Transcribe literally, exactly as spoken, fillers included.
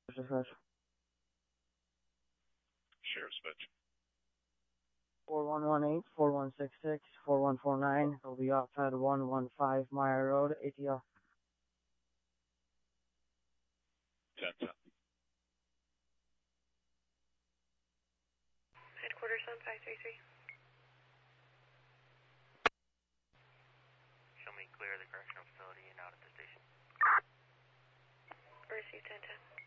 Dispatch. Sheriff's Dispatch. four one one eight, four one six six, four one four nine. They'll be outside one one five Meyer Road, A T L. ten ten. Headquarters on five three three. Show me clear of the correctional facility and out at the station. Receive ten ten.